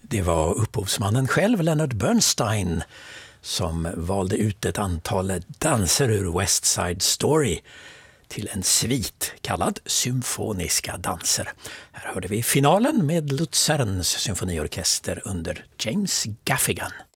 Det var upphovsmannen själv, Leonard Bernstein, som valde ut ett antal danser ur West Side Story till en svit kallad symfoniska danser. Här hörde vi finalen med Luzerns symfoniorkester under James Gaffigan.